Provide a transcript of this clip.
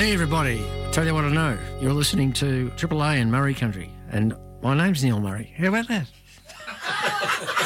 Hey everybody, tell you what I know. You're listening to Triple A in Murray Country, and my name's Neil Murray. How about that?